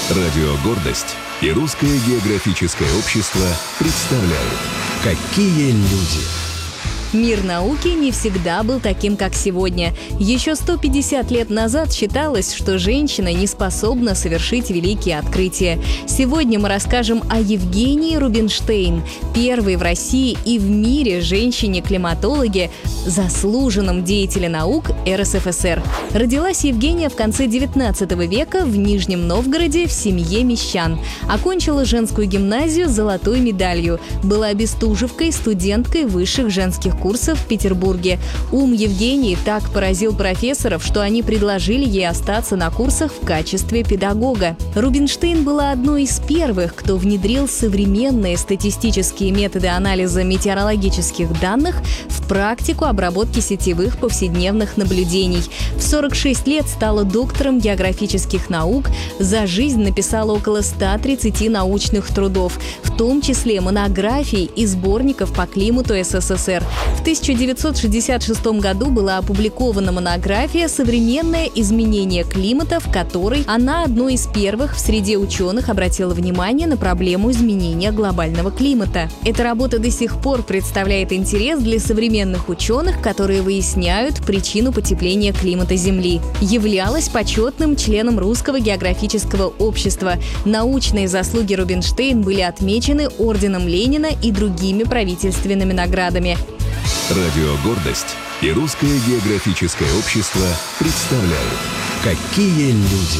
Радио «Гордость» и Русское географическое общество представляют «Какие люди». Мир науки не всегда был таким, как сегодня. Еще 150 лет назад считалось, что женщина не способна совершить великие открытия. Сегодня мы расскажем о Евгении Рубинштейн, первой в России и в мире женщине-климатологе, заслуженном деятеле наук РСФСР. Родилась Евгения в конце 19 века в Нижнем Новгороде в семье мещан. Окончила женскую гимназию с золотой медалью. Была бестужевкой, студенткой высших женских курсов в Петербурге. Ум Евгении так поразил профессоров, что они предложили ей остаться на курсах в качестве педагога. Рубинштейн была одной из первых, кто внедрил современные статистические методы анализа метеорологических данных в практику обработки сетевых повседневных наблюдений. В 46 лет стала доктором географических наук, за жизнь написала около 130 научных трудов, в том числе монографий и сборников по климату СССР. В 1966 году была опубликована монография «Современное изменение климата», в которой она одной из первых в среде ученых обратила внимание на проблему изменения глобального климата. Эта работа до сих пор представляет интерес для современных ученых, которые выясняют причину потепления климата Земли. Являлась почетным членом Русского географического общества. Научные заслуги Рубинштейн были отмечены орденом Ленина и другими правительственными наградами. Радио «Гордость» и Русское географическое общество представляют «Какие люди».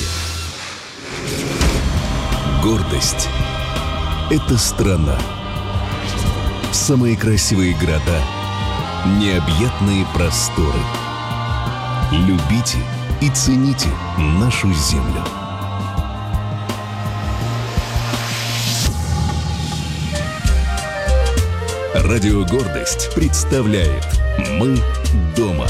Гордость – это страна. Самые красивые города, необъятные просторы. Любите и цените нашу землю. Радио «Гордость» представляет «Мы дома».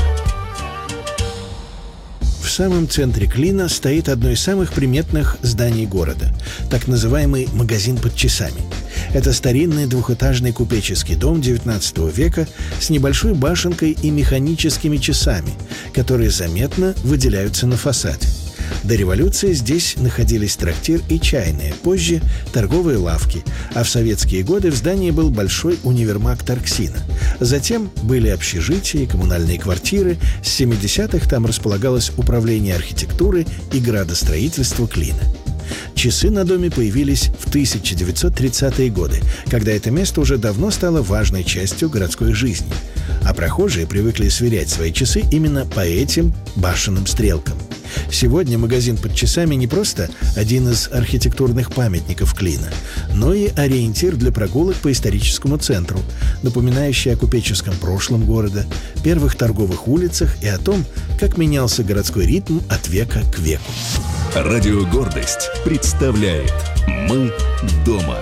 В самом центре Клина стоит одно из самых приметных зданий города – так называемый «Магазин под часами». Это старинный двухэтажный купеческий дом XIX века с небольшой башенкой и механическими часами, которые заметно выделяются на фасаде. До революции здесь находились трактир и чайные, позже торговые лавки, а в советские годы в здании был большой универмаг Торксина. Затем были общежития и коммунальные квартиры. С 70-х там располагалось управление архитектуры и градостроительства Клина. Часы на доме появились в 1930-е годы, когда это место уже давно стало важной частью городской жизни, а прохожие привыкли сверять свои часы именно по этим башенным стрелкам. Сегодня магазин под часами не просто один из архитектурных памятников Клина, но и ориентир для прогулок по историческому центру, напоминающий о купеческом прошлом города, первых торговых улицах и о том, как менялся городской ритм от века к веку. Радио «Гордость» представляет «Мы дома».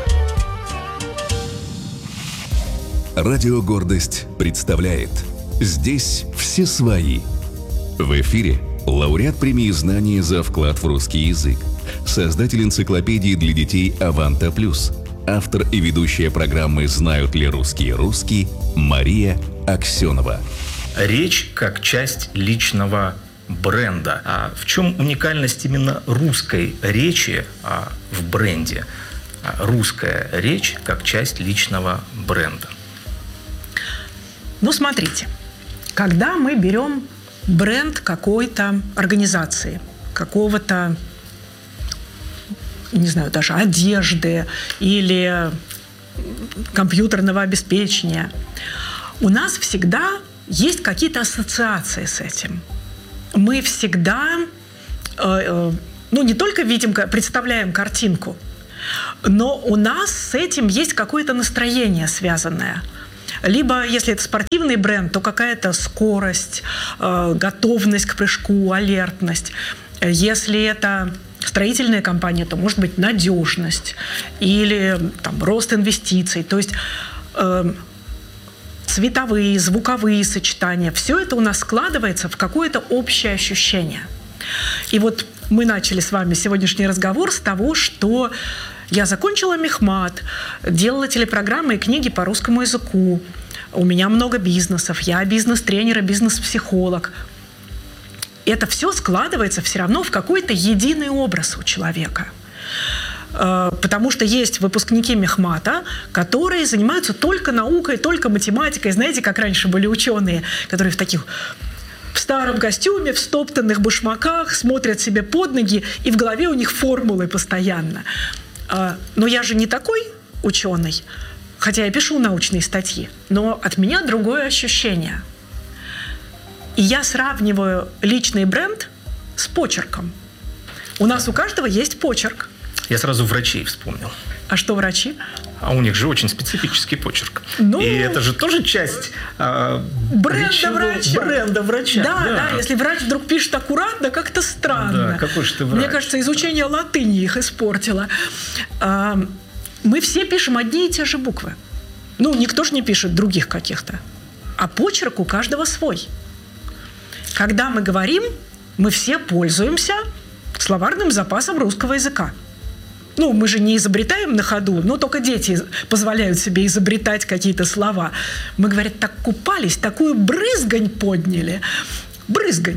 Радио «Гордость» представляет «Здесь все свои». В эфире лауреат премии «Знания за вклад в русский язык», создатель энциклопедии для детей «Аванта Плюс», автор и ведущая программы «Знают ли русские» Мария Аксенова. Речь как часть личного бренда. А в чем уникальность именно русской речи в бренде? Русская речь как часть личного бренда. Ну, смотрите, когда мы берем бренд какой-то организации, какого-то, не знаю, даже одежды или компьютерного обеспечения, у нас всегда есть какие-то ассоциации с этим. Мы всегда, не только видим, представляем картинку, но у нас с этим есть какое-то настроение связанное. Либо, если это спортивный бренд, то какая-то скорость, готовность к прыжку, алертность. Если это строительная компания, то может быть надежность или рост инвестиций. То есть цветовые, звуковые сочетания. Все это у нас складывается в какое-то общее ощущение. И вот мы начали с вами сегодняшний разговор с того, что я закончила мехмат, делала телепрограммы и книги по русскому языку. У меня много бизнесов, я бизнес-тренер и бизнес-психолог. Это все складывается все равно в какой-то единый образ у человека. Потому что есть выпускники мехмата, которые занимаются только наукой, только математикой. Знаете, как раньше были ученые, которые в старом костюме, в стоптанных башмаках, смотрят себе под ноги, и в голове у них формулы постоянно. Но я же не такой ученый, хотя я пишу научные статьи, но от меня другое ощущение. И я сравниваю личный бренд с почерком. У нас у каждого есть почерк. Я сразу врачей вспомнил. А что врачи? А у них же очень специфический почерк. Ну, и это же тоже часть бренда врача. Да, если врач вдруг пишет аккуратно, как-то странно. Да, какой же ты врач? Мне кажется, изучение латыни их испортило. Мы все пишем одни и те же буквы. Ну, никто же не пишет других каких-то. А почерк у каждого свой. Когда мы говорим, мы все пользуемся словарным запасом русского языка. Ну, мы же не изобретаем на ходу, но только дети позволяют себе изобретать какие-то слова. Мы, говорят, так купались, такую брызгань подняли. Брызгань.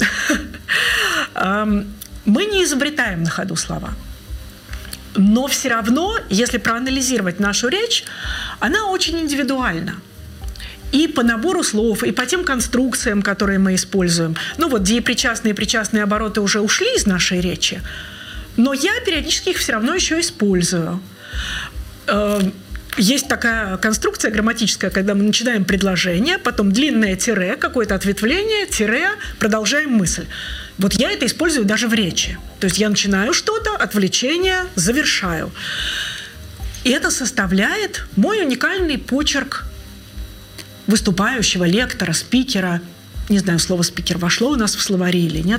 Мы не изобретаем на ходу слова. Но все равно, если проанализировать нашу речь, она очень индивидуальна. И по набору слов, и по тем конструкциям, которые мы используем. Ну вот деепричастные и причастные обороты уже ушли из нашей речи, но я периодически их все равно еще использую. Есть такая конструкция грамматическая, когда мы начинаем предложение, потом длинное тире, какое-то ответвление, тире, продолжаем мысль. Вот я это использую даже в речи. То есть я начинаю что-то, отвлечение, завершаю. И это составляет мой уникальный почерк выступающего, лектора, спикера. Не знаю, слово «спикер» вошло у нас в словаре или нет.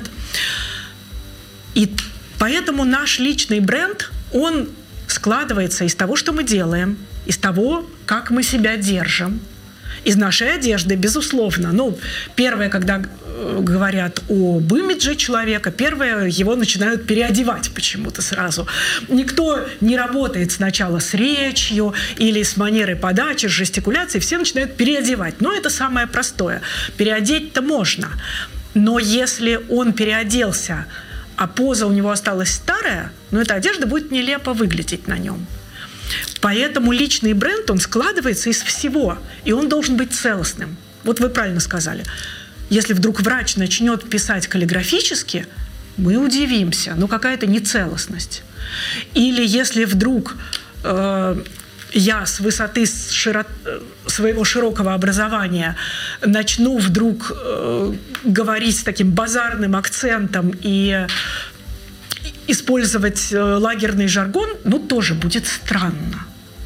И поэтому наш личный бренд, он складывается из того, что мы делаем, из того, как мы себя держим, из нашей одежды, безусловно. Ну, первое, когда говорят об имидже человека, первое, его начинают переодевать почему-то сразу. Никто не работает сначала с речью или с манерой подачи, с жестикуляцией, все начинают переодевать. Но это самое простое. Переодеть-то можно. Но если он переоделся, а поза у него осталась старая, ну, эта одежда будет нелепо выглядеть на нем. Поэтому личный бренд, он складывается из всего, и он должен быть целостным. Вот вы правильно сказали. Если вдруг врач начнет писать каллиграфически, мы удивимся, ну какая-то нецелостность. Или если вдруг я с высоты своего широкого образования начну вдруг говорить с таким базарным акцентом и использовать лагерный жаргон, ну, тоже будет странно.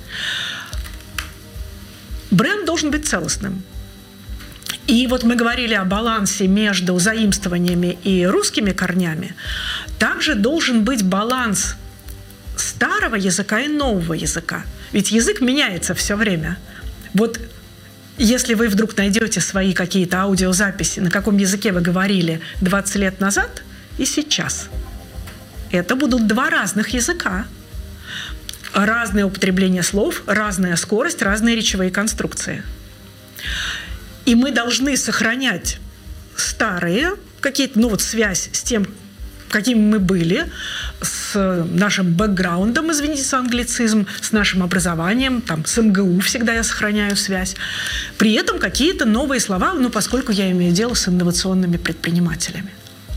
Бренд должен быть целостным. И вот мы говорили о балансе между заимствованиями и русскими корнями. Также должен быть баланс старого языка и нового языка. Ведь язык меняется все время. Вот если вы вдруг найдете свои какие-то аудиозаписи, на каком языке вы говорили 20 лет назад и сейчас, это будут два разных языка. Разное употребление слов, разная скорость, разные речевые конструкции. И мы должны сохранять старые какие-то, ну вот связь с тем, какими мы были, с нашим бэкграундом, извините за англицизм, с нашим образованием, там, с МГУ всегда я сохраняю связь. При этом какие-то новые слова, ну, поскольку я имею дело с инновационными предпринимателями.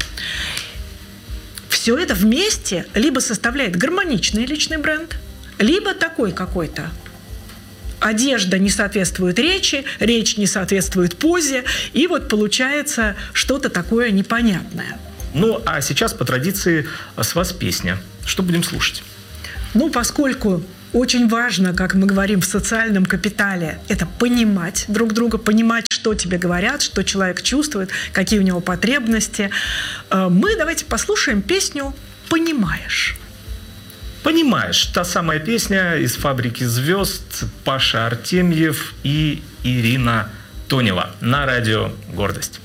Все это вместе либо составляет гармоничный личный бренд, либо такой какой-то. Одежда не соответствует речи, речь не соответствует позе, и вот получается что-то такое непонятное. Ну, а сейчас по традиции с вас песня. Что будем слушать? Ну, поскольку очень важно, как мы говорим в социальном капитале, это понимать друг друга, понимать, что тебе говорят, что человек чувствует, какие у него потребности. Мы давайте послушаем песню «Понимаешь». «Понимаешь» – та самая песня из «Фабрики звезд», Паша Артемьев и Ирина Тонева на радио «Гордость».